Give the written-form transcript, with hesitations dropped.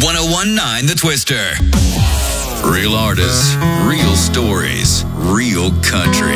1019 The Twister. Real artists, real stories, real country.